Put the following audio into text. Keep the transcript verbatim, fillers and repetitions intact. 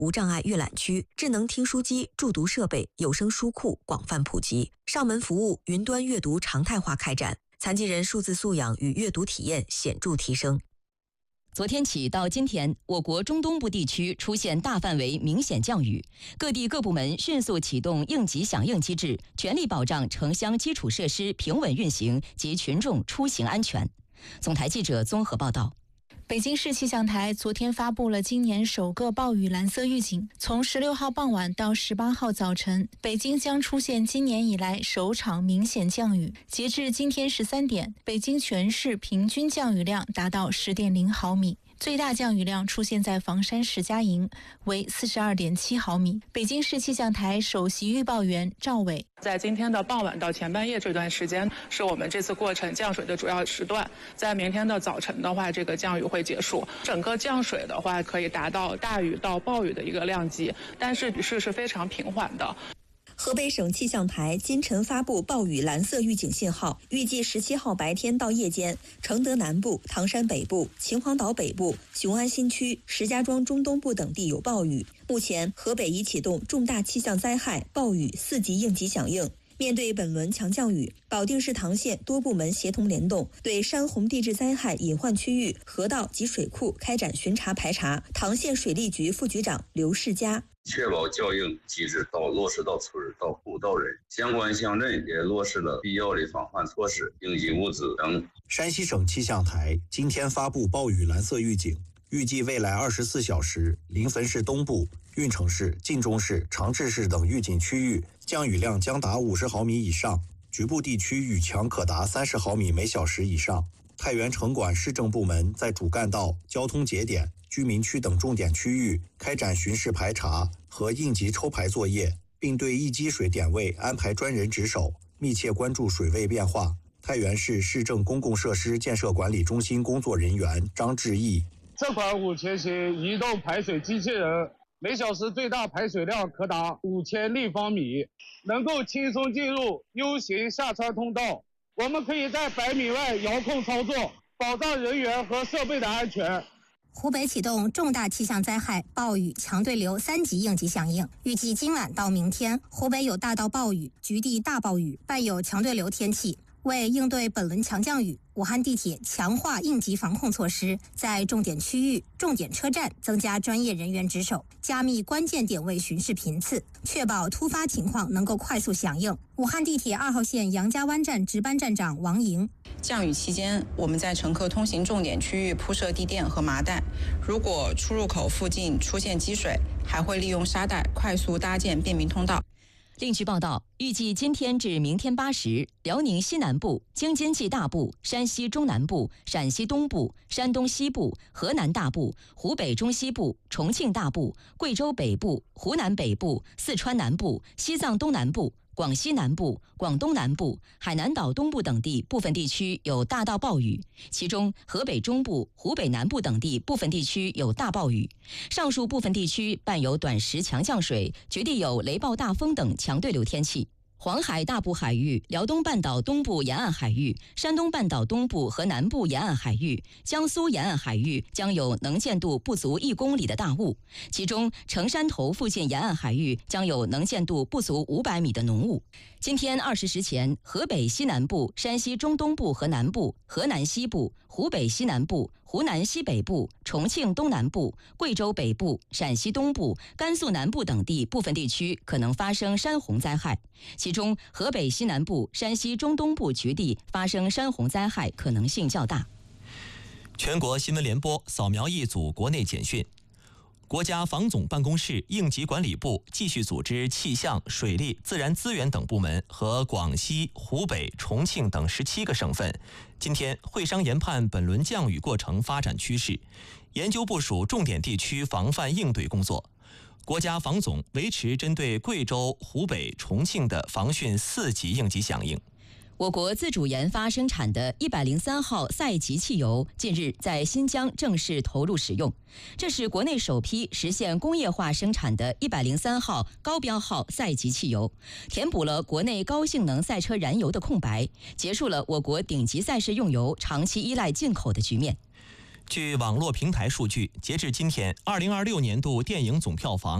无障碍阅览区、智能听书机、助读设备、有声书库广泛普及，上门服务、云端阅读常态化开展，残疾人数字素养与阅读体验显著提升。 昨天起到今天，我国中东部地区出现大范围明显降雨，各地各部门迅速启动应急响应机制，全力保障城乡基础设施平稳运行及群众出行安全。总台记者综合报道。 北京市气象台昨天发布了今年首个暴雨蓝色预警，从十六号傍晚到十八号早晨，北京将出现今年以来首场明显降雨。截至今天十三点，北京全市平均降雨量达到十点零毫米。最大降雨量出现在房山石家营，为四十二点七毫米。北京市气象台首席预报员赵伟， 在今天的傍晚到前半夜这段时间，是我们这次过程降水的主要时段。在明天的早晨的话，这个降雨会结束。整个降水的话，可以达到大雨到暴雨的一个量级，但是雨势是非常平缓的。 河北省气象台今晨发布暴雨蓝色预警信号，预计十七号白天到夜间，承德南部、唐山北部、秦皇岛北部、雄安新区、石家庄中东部等地有暴雨。目前，河北已启动重大气象灾害暴雨四级应急响应。面对本轮强降雨，保定市唐县多部门协同联动，对山洪地质灾害隐患区域、河道及水库开展巡查排查。唐县水利局副局长刘世佳， 确保效应机制到落实到村到户到人，相关乡镇也落实了必要的防范措施、应急物资等。 山西省气象台今天发布暴雨蓝色预警，预计未来二十四小时，临汾市东部、运城市、晋中市、长治市等预警区域降雨量将达五十毫米以上，局部地区雨强可达三十毫米每小时以上。太原城管市政部门在主干道、交通节点、居民区等重点区域开展巡视排查和应急抽排作业，并对易积水点位安排专人值守，密切关注水位变化。太原市市政公共设施建设管理中心工作人员张志毅， 这款五千型移动排水机器人每小时最大排水量可达五千立方米，能够轻松进入 U 型下穿通道。我们可以在百米外遥控操作，保障人员和设备的安全。 湖北启动重大气象灾害暴雨强对流三级应急响应，预计今晚到明天，湖北有大到暴雨、局地大暴雨，伴有强对流天气。为应对本轮强降雨，武汉地铁强化应急防控措施，在重点区域、重点车站增加专业人员值守，加密关键点位巡视频次，确保突发情况能够快速响应。武汉地铁二号线杨家湾站值班站长王莹， 降雨期间，我们在乘客通行重点区域铺设地垫和麻袋，如果出入口附近出现积水，还会利用沙袋快速搭建便民通道。 另据报道，预计今天至明天八时，辽宁西南部、京津冀大部、山西中南部、陕西东部、山东西部、河南大部、湖北中西部、重庆大部、贵州北部、湖南北部、四川南部、西藏东南部、广西南部、广东南部、海南岛东部等地部分地区有大到暴雨，其中河北中部、湖北南部等地部分地区有大暴雨。上述部分地区伴有短时强降水，局地有雷暴大风等强对流天气。黄海大部海域、辽东半岛东部沿岸海域、山东半岛东部和南部沿岸海域、江苏沿岸海域将有能见度不足一公里的大雾，其中城山头附近沿岸海域将有能见度不足五百米的浓雾。今天二十时前，河北西南部、山西中东部和南部、河南西部、湖北西南部、湖南西北部、重庆东南部、贵州北部、陕西东部、甘肃南部等地部分地区可能发生山洪灾害，其中河北西南部、山西中东部局地发生山洪灾害可能性较大。 全国新闻联播扫描一组国内简讯。国家防总办公室应急管理部继续组织气象、水利、自然资源等部门和广西、湖北、重庆等十七个省份今天会商研判本轮降雨过程发展趋势，研究部署重点地区防范应对工作。国家防总维持针对贵州、湖北、重庆的防汛四级应急响应。 我国自主研发生产的一百零三号赛级汽油近日在新疆正式投入使用，这是国内首批实现工业化生产的一百零三号高标号赛级汽油，填补了国内高性能赛车燃油的空白，结束了我国顶级赛事用油长期依赖进口的局面。 据网络平台数据，截至今天，二零二六年度电影总票房